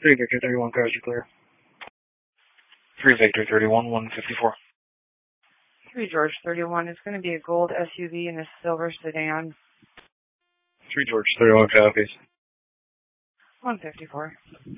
3 Victor 31, cars are clear. 3 Victor 31, 154. 3 George 31 is going to be a gold SUV and a silver sedan. 3 George 31 copies. 154.